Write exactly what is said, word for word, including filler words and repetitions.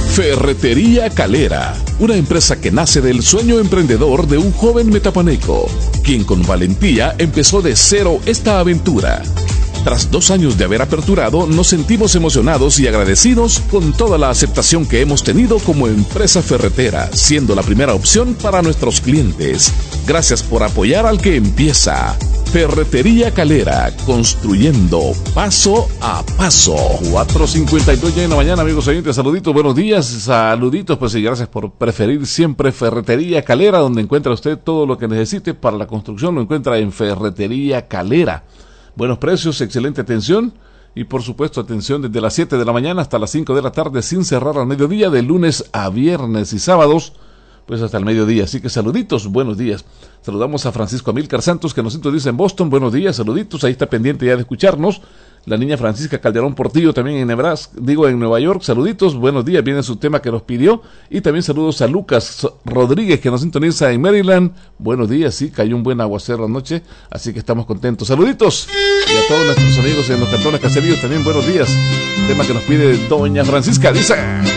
Ferretería Calera, una empresa que nace del sueño emprendedor de un joven metapaneco, quien con valentía empezó de cero esta aventura. Tras dos años de haber aperturado, nos sentimos emocionados y agradecidos con toda la aceptación que hemos tenido como empresa ferretera, siendo la primera opción para nuestros clientes. Gracias por apoyar al que empieza. Ferretería Calera, construyendo paso a paso. cuatro cincuenta y dos ya en la mañana, amigos oyentes, saluditos, buenos días, saluditos, pues y gracias por preferir siempre Ferretería Calera, donde encuentra usted todo lo que necesite para la construcción, lo encuentra en Ferretería Calera. Buenos precios, excelente atención y por supuesto atención desde las siete de la mañana hasta las cinco de la tarde sin cerrar al mediodía, de lunes a viernes y sábados pues hasta el mediodía. Así que saluditos, buenos días. Saludamos a Francisco Amílcar Santos que nos sintoniza en Boston, buenos días, saluditos, ahí está pendiente ya de escucharnos. La niña Francisca Calderón Portillo también en Nebraska, digo en Nueva York, saluditos, buenos días, viene su tema que nos pidió. Y también saludos a Lucas Rodríguez que nos sintoniza en Maryland, buenos días, sí, cayó un buen aguacero anoche, así que estamos contentos, saluditos. Y a todos nuestros amigos en los cantones caseríos también buenos días, tema que nos pide doña Francisca, dice...